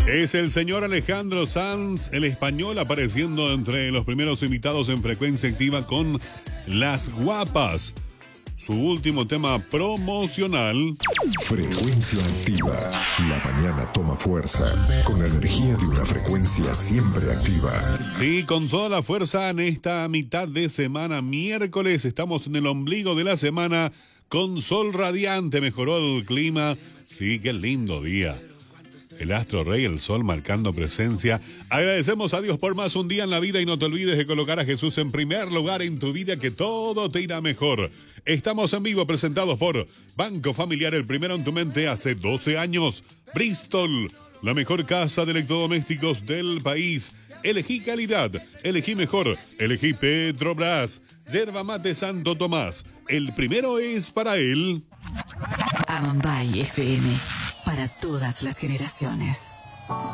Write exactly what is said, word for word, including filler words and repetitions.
Es el señor Alejandro Sanz, el español, apareciendo entre los primeros invitados en Frecuencia Activa con Las Guapas. Su último tema promocional. Frecuencia Activa. La mañana toma fuerza con la energía de una frecuencia siempre activa. Sí, con toda la fuerza en esta mitad de semana, miércoles. Estamos en el ombligo de la semana con sol radiante. Mejoró el clima. Sí, qué lindo día. El astro rey, el sol marcando presencia. Agradecemos a Dios por más un día en la vida y no te olvides de colocar a Jesús en primer lugar en tu vida, que todo te irá mejor. Estamos en vivo, presentados por Banco Familiar, el primero en tu mente hace doce años. Bristol, la mejor casa de electrodomésticos del país. Elegí calidad, elegí mejor, elegí Petrobras. Yerba Mate Santo Tomás, el primero es para él. Amambay F M, para todas las generaciones.